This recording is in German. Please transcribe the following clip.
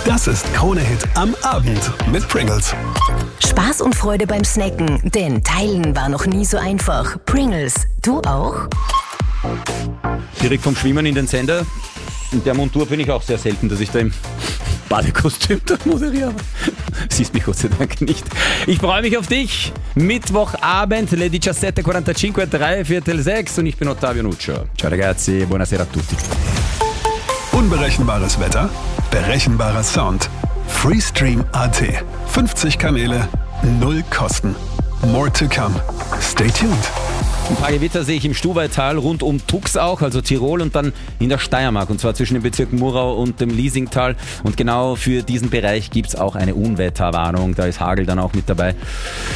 Das ist Krone-Hit am Abend mit Pringles. Spaß und Freude beim Snacken, denn Teilen war noch nie so einfach. Pringles, du auch? Direkt vom Schwimmen in den Sender. In der Montur bin ich auch sehr selten, dass ich da im Badekostüm da moderiere. Siehst mich Gott sei Dank nicht. Ich freue mich auf dich. Mittwochabend, le 17:45, 3/4/6 und ich bin Ottavio Nuccio. Ciao ragazzi, buonasera a tutti. Unberechenbares Wetter, berechenbarer Sound. Freestream.at. 50 Kanäle, 0 Kosten. More to come. Stay tuned. Ein paar Gewitter sehe ich im Stubaital, rund um Tux auch, also Tirol und dann in der Steiermark. Und zwar zwischen den Bezirken Murau und dem Liesingtal. Und genau für diesen Bereich gibt es auch eine Unwetterwarnung. Da ist Hagel dann auch mit dabei.